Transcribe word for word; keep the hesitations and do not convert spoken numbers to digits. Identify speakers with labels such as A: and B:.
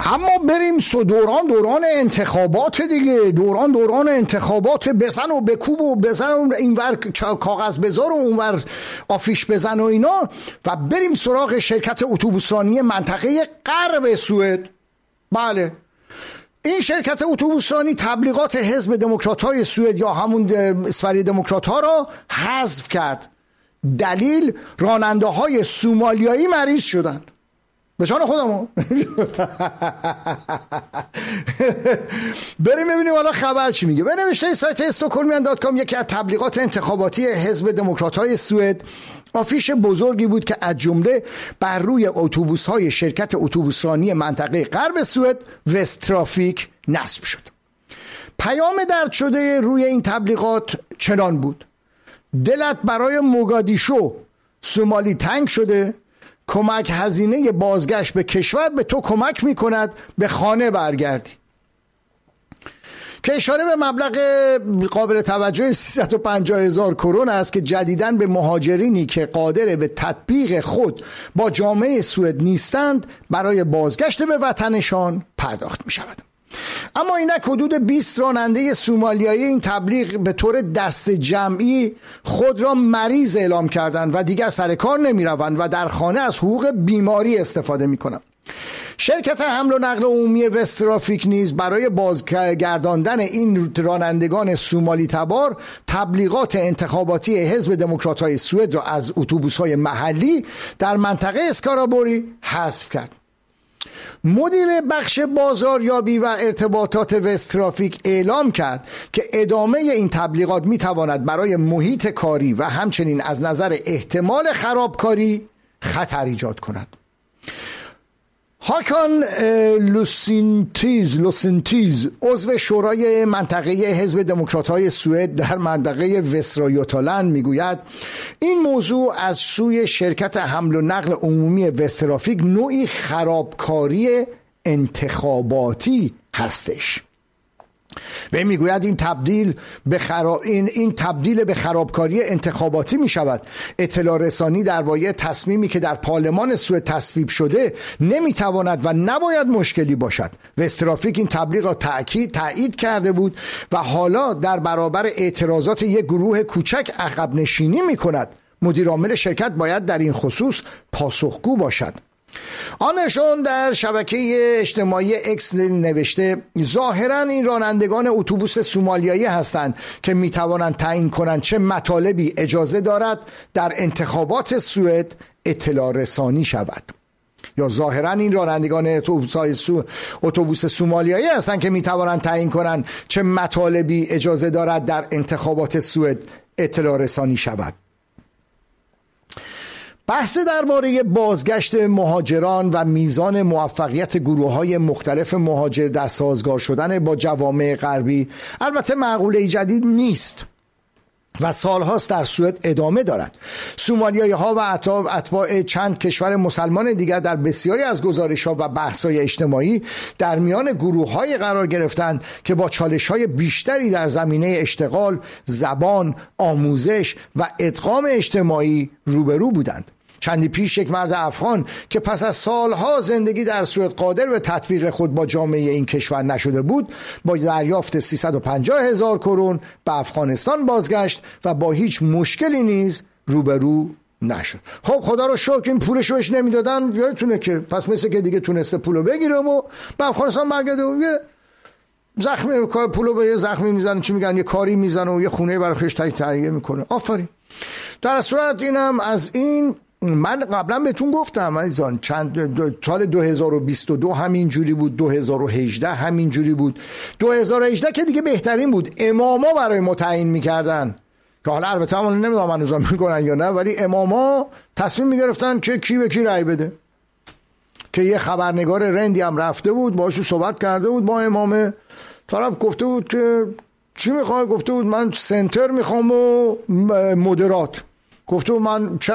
A: اما بریم سو دوران دوران انتخابات دیگه، دوران دوران انتخابات، بزن و بکوب و بزن و اینور کاغذ بذار و اونور آفیش بزن و اینا، و بریم سراغ شرکت اتوبوسرانی منطقه غرب سوئد. بله، این شرکت اتوبوسرانی تبلیغات حزب دموکرات‌های سوئد یا همون اسفری دموکرات‌ها را حذف کرد. دلیل راننده های سومالیایی مریض شدن. به جان خودمون بریم ببینیم حالا خبر چی میگه. به نوشته سایت استکهلمیان دات کام، یکی از تبلیغات انتخاباتی حزب دموکرات‌های سوئد آفیش بزرگی بود که از جمله بر روی اتوبوس‌های شرکت اتوبوسرانی منطقه غرب سوئد وسترافیک نصب شد. پیام درج شده روی این تبلیغات چنان بود: دلت برای موگادیشو سومالی تنگ شده؟ کمک هزینه بازگشت به کشور به تو کمک میکند به خانه برگردی. که اشاره به مبلغ قابل توجه سیصد و پنجاه هزار کرون است که جدیداً به مهاجرینی که قادر به تطبیق خود با جامعه سوئد نیستند برای بازگشت به وطنشان پرداخت می شود. اما اینک حدود بیست راننده سومالیایی این تبلیغ به طور دست جمعی خود را مریض اعلام کردند و دیگر سر کار نمی روند و در خانه از حقوق بیماری استفاده می کنند. شرکت حمل و نقل عمومی وسترافیک نیز برای بازگرداندن این رانندگان سومالی تبار تبلیغات انتخاباتی حزب دموکرات‌های سوئد را از اتوبوس‌های محلی در منطقه اسکارابوری حذف کرد. مدیر بخش بازاریابی و ارتباطات وسترافیک اعلام کرد که ادامه این تبلیغات میتواند برای محیط کاری و همچنین از نظر احتمال خرابکاری خطر ایجاد کند. هاکان لوسینتیز لوسینتیز عضو شورای منطقه حزب دموکرات‌های سوئد در منطقه وسترایوتالند میگوید این موضوع از سوی شرکت حمل و نقل عمومی وسترافیک نوعی خرابکاری انتخاباتی هستش. و میگوید این تبدیل به خراب این این تبدیل به خرابکاری انتخاباتی می شود. اطلاع رسانی درباره تصمیمی که در پارلمان سوئد تصویب شده نمی تواند و نباید مشکلی باشد. وسترافیک این تبلیغ را تأکید تایید کرده بود و حالا در برابر اعتراضات یک گروه کوچک عقب نشینی می کند. مدیر عامل شرکت باید در این خصوص پاسخگو باشد. آنشون در شبکه اجتماعی اکس نوشته ظاهرا این رانندگان اتوبوس سومالیایی هستند که میتوانند تعیین کنند چه مطالبی اجازه دارد در انتخابات سوئد اطلاع رسانی شود. یا ظاهرا این رانندگان اتوبوس سومالیایی هستند که میتوانند تعیین کنند چه مطالبی اجازه دارد در انتخابات سوئد اطلاع رسانی شود. بحث درباره بازگشت مهاجران و میزان موفقیت گروه‌های مختلف مهاجر در سازگار شدن با جوامع غربی البته معقوله جدید نیست و سالهاست در سوئد ادامه دارد. سومالیایی‌ها و اتباع چند کشور مسلمان دیگر در بسیاری از گزارش‌ها و بحث‌های اجتماعی در میان گروه‌های قرار گرفتند که با چالش‌های بیشتری در زمینه اشتغال، زبان، آموزش و ادغام اجتماعی روبرو بودند. چندی پیش یک مرد افغان که پس از سالها زندگی در سوئد قادر به تطبیق خود با جامعه این کشور نشده بود، با دریافت سیصد و پنجاه هزار کرون به افغانستان بازگشت و با هیچ مشکلی نیز روبرو نشد. خب خدا رو شکر این پولشو بهش نمیدادن، یادتونه که پس مثل که دیگه تونسته پولو بگیره و به افغانستان برگرده و یه زخمی پولو به یه زخمی میزنه، چی میگن، یه کاری میزنه و یه خونه برای خودش تهیه میکنه. آفرین. در صورت اینم از این. من قبلا بهتون گفتم عزیزان چند سال دو هزار و بیست و دو همین جوری بود، دو هزار و هجده همین جوری بود، دو هزار و هجده که دیگه بهترین بود. اماما برای ما تعیین میکردن که حالا البته همون نمیدونم هنوزم میکنن یا نه، ولی اماما تصمیم میگرفتن که کی به کی رأی بده. که یه خبرنگار رندی هم رفته بود باهاش صحبت کرده بود با امامه، طرف گفته بود که چی میخوای؟ گفته بود من سنتر میخوام و مدرات. گفته بود من